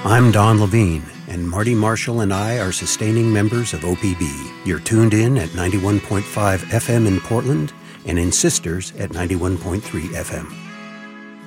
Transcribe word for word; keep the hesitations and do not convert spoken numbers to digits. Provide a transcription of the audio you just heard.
I'm Don Levine, and Marty Marshall and I are sustaining members of O P B. You're tuned in at ninety-one point five F M in Portland and in Sisters at ninety-one point three F M.